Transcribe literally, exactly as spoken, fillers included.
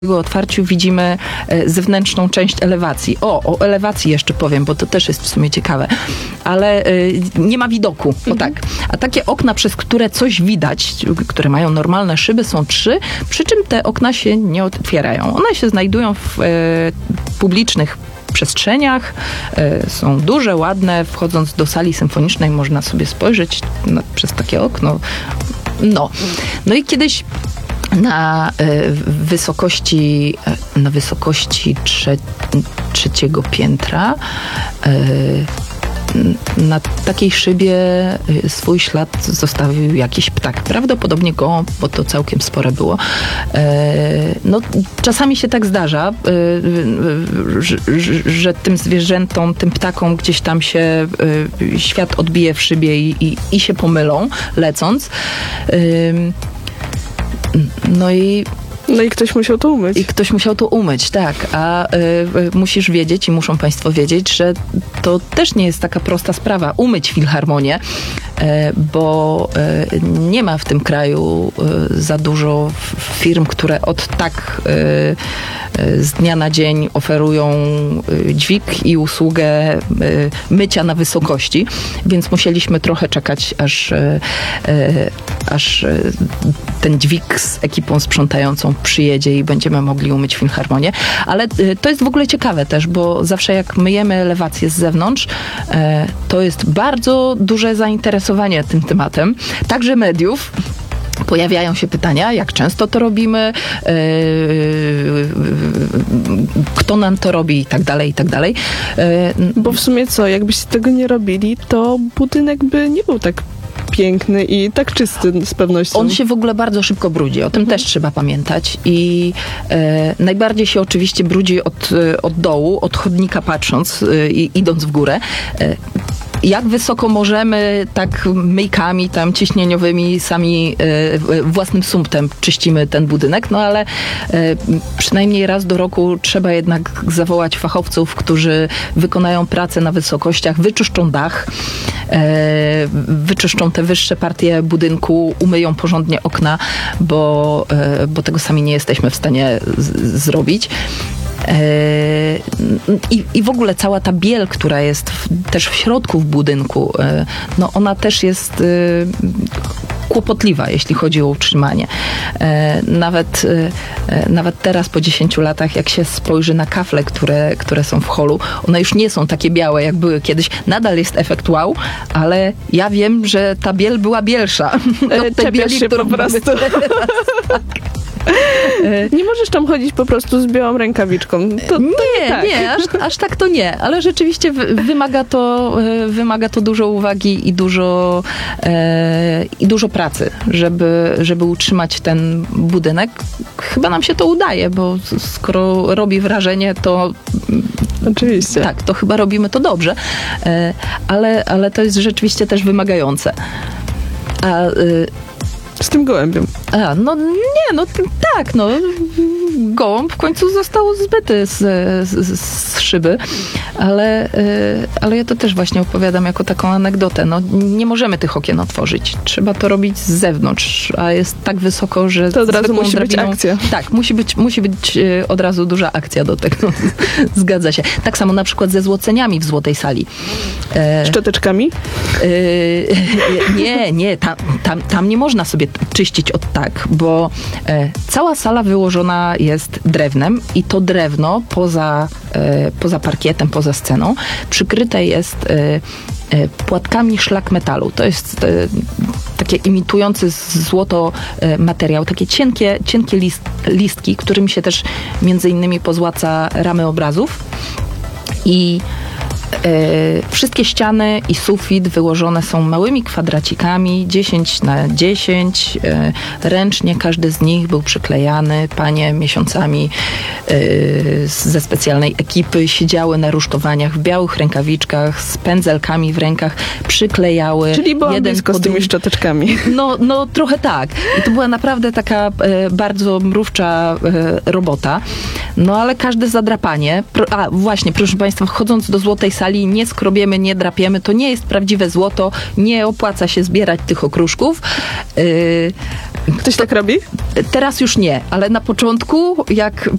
jego otwarciu widzimy zewnętrzną część elewacji. O, o elewacji jeszcze powiem, bo to też jest w sumie ciekawe. Ale y, nie ma widoku, o tak. A takie okna, przez które coś widać, które mają normalne szyby, są trzy, przy czym te okna się nie otwierają. One się znajdują w y, publicznych przestrzeniach, y, są duże, ładne. Wchodząc do sali symfonicznej można sobie spojrzeć na, przez takie okno. No. No i kiedyś na y, wysokości na wysokości trze, trzeciego piętra y, na takiej szybie swój ślad zostawił jakiś ptak. Prawdopodobnie gołąb, bo to całkiem spore było. No, czasami się tak zdarza, że, że tym zwierzętom, tym ptakom gdzieś tam się świat odbije w szybie i, i, i się pomylą, lecąc. No i No i ktoś musiał to umyć. I ktoś musiał to umyć, tak. A y, y, musisz wiedzieć i muszą państwo wiedzieć, że to też nie jest taka prosta sprawa, umyć filharmonię, y, bo y, nie ma w tym kraju y, za dużo firm, które od tak y, y, z dnia na dzień oferują y, dźwig i usługę y, mycia na wysokości, więc musieliśmy trochę czekać, aż, y, y, aż y, ten dźwig z ekipą sprzątającą przyjedzie i będziemy mogli umyć filharmonię. Ale y, to jest w ogóle ciekawe też, bo zawsze jak myjemy elewację z zewnątrz, y, to jest bardzo duże zainteresowanie tym tematem. Także mediów. Pojawiają się pytania, jak często to robimy, yy, kto nam to robi i tak dalej, i tak dalej. Yy, Bo w sumie co, jakbyście tego nie robili, to budynek by nie był tak piękny i tak czysty z pewnością. On się w ogóle bardzo szybko brudzi. O tym mhm. też trzeba pamiętać. I e, najbardziej się oczywiście brudzi od, od dołu, od chodnika patrząc i e, idąc w górę. E, Jak wysoko możemy, tak myjkami tam ciśnieniowymi, sami e, własnym sumptem czyścimy ten budynek, no ale e, przynajmniej raz do roku trzeba jednak zawołać fachowców, którzy wykonają pracę na wysokościach, wyczyszczą dach, e, wyczyszczą te wyższe partie budynku, umyją porządnie okna, bo, e, bo tego sami nie jesteśmy w stanie z, zrobić. I, I w ogóle cała ta biel, która jest w, też w środku w budynku, no ona też jest kłopotliwa, jeśli chodzi o utrzymanie. Nawet, nawet teraz po dziesięciu latach, jak się spojrzy na kafle, które, które są w holu, one już nie są takie białe, jak były kiedyś. Nadal jest efekt wow, ale ja wiem, że ta biel była bielsza. Od tej bieli, się którą po prostu. Nie możesz tam chodzić po prostu z białą rękawiczką. To, to nie, nie, tak. nie aż, aż tak to nie, ale rzeczywiście wymaga to, wymaga to dużo uwagi i dużo, e, i dużo pracy, żeby, żeby utrzymać ten budynek. Chyba nam się to udaje, bo skoro robi wrażenie, to oczywiście. Tak, to chyba robimy to dobrze, e, ale, ale to jest rzeczywiście też wymagające. A z tym gołębiem. A, no nie, no tak, no gołąb w końcu został zbyty z, z, z szyby, ale, ale ja to też właśnie opowiadam jako taką anegdotę. No nie możemy tych okien otworzyć. Trzeba to robić z zewnątrz, a jest tak wysoko, że to od razu musi drabiną, być akcja. Tak, musi być, musi być od razu duża akcja do tego. Zgadza się. Tak samo na przykład ze złoceniami w Złotej Sali. Szczoteczkami? Nie, nie, tam, tam, tam nie można sobie czyścić od tak, bo e, cała sala wyłożona jest drewnem i to drewno poza, e, poza parkietem, poza sceną przykryte jest e, e, płatkami szlak metalu. To jest e, takie imitujący złoto e, materiał, takie cienkie, cienkie list, listki, którymi się też między innymi pozłaca ramy obrazów i Yy, wszystkie ściany i sufit wyłożone są małymi kwadracikami, dziesięć na dziesięć. Yy, ręcznie każdy z nich był przyklejany. Panie miesiącami yy, ze specjalnej ekipy siedziały na rusztowaniach w białych rękawiczkach, z pędzelkami w rękach, przyklejały. Czyli byłam blisko z tymi szczoteczkami. No, no trochę tak. I to była naprawdę taka e, bardzo mrówcza e, robota. No ale każde zadrapanie, pro, a właśnie, proszę Państwa, wchodząc do Złotej Sali, nie skrobiemy, nie drapiemy, to nie jest prawdziwe złoto, nie opłaca się zbierać tych okruszków. Yy, Ktoś tak robi? Teraz już nie, ale na początku, jak